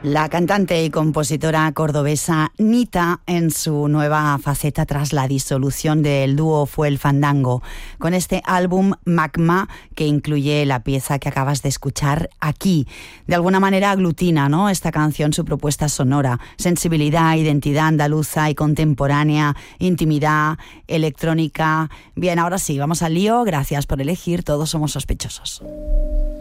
La cantante y compositora cordobesa Nita en su nueva faceta tras la disolución del dúo Fue el Fandango, con este álbum Magma que incluye la pieza que acabas de escuchar aquí. De alguna manera aglutina, ¿no?, esta canción su propuesta sonora, sensibilidad, identidad andaluza y contemporánea, intimidad, electrónica. Bien, ahora sí, vamos al lío. Gracias por elegir Todos somos sospechosos.